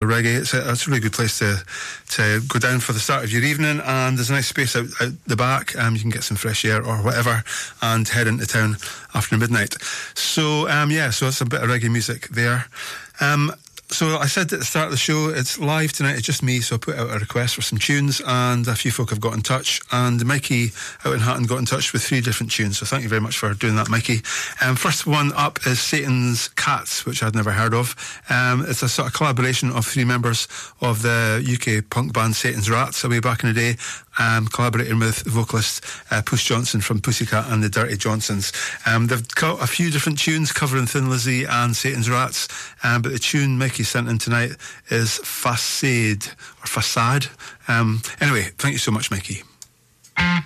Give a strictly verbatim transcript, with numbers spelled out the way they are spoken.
reggae. It's a, it's a really good place to to go down for the start of your evening, and there's a nice space out, out the back. Um, you can get some fresh air or whatever and head into town after midnight. So um, yeah, so it's a bit of reggae music there. Um, So I said at the start of the show, it's live tonight, it's just me, so I put out a request for some tunes, and a few folk have got in touch, and Mikey out in Hatton got in touch with three different tunes, so thank you very much for doing that, Mikey. Um, first one up is Satan's Cats, which I'd never heard of. Um, it's a sort of collaboration of three members of the U K punk band Satan's Rats, way back in the day, um, collaborating with vocalist uh, Puss Johnson from Pussycat and the Dirty Johnsons. Um, they've got a few different tunes covering Thin Lizzy and Satan's Rats, um, but the tune Mikey sent in tonight is Facade or Facade. Um, anyway, thank you so much, Mikey.